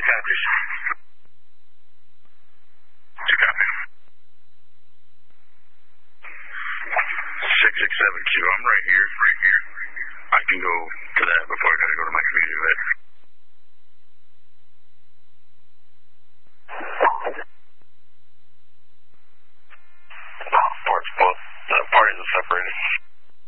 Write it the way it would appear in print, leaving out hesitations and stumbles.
Copies. 2 copy. 667Q, I'm right here. I can go to that before I gotta go to my community vet.